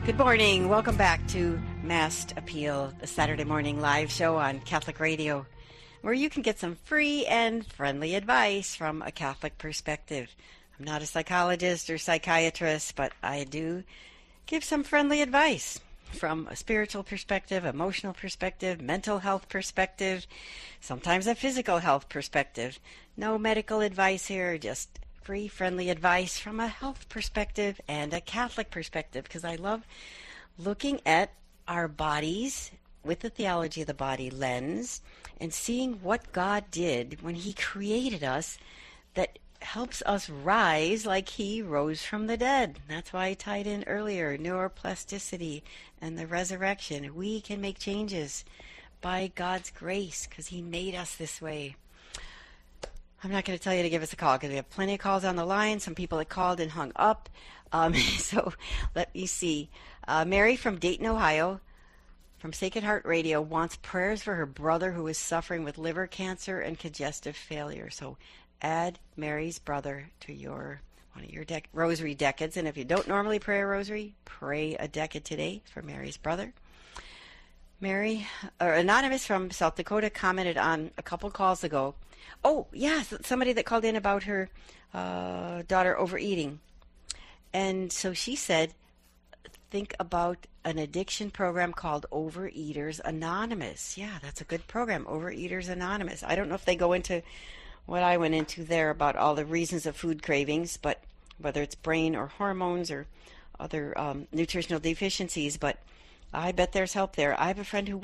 Good morning. Welcome back to Masked Appeal, the Saturday morning live show on Catholic Radio, where you can get some free and friendly advice from a Catholic perspective. I'm not a psychologist or psychiatrist, but I do give some friendly advice from a spiritual perspective, emotional perspective, mental health perspective, sometimes a physical health perspective. No medical advice here, just free, friendly advice from a health perspective and a Catholic perspective, because I love looking at our bodies with the theology of the body lens and seeing what God did when He created us that helps us rise like He rose from the dead. That's why I tied in earlier, neuroplasticity and the resurrection. We can make changes by God's grace because He made us this way. I'm not going to tell you to give us a call because we have plenty of calls on the line. Some people that called and hung up. So let me see. Mary from Dayton, Ohio, from Sacred Heart Radio, wants prayers for her brother who is suffering with liver cancer and congestive failure. So add Mary's brother to one of your rosary decades. And if you don't normally pray a rosary, pray a decade today for Mary's brother. Mary, Anonymous from South Dakota, commented on a couple calls ago. Oh, yes, somebody that called in about her daughter overeating. And so she said, think about an addiction program called Overeaters Anonymous. Yeah, that's a good program, Overeaters Anonymous. I don't know if they go into what I went into there about all the reasons of food cravings, but whether it's brain or hormones or other nutritional deficiencies, but I bet there's help there. I have a friend who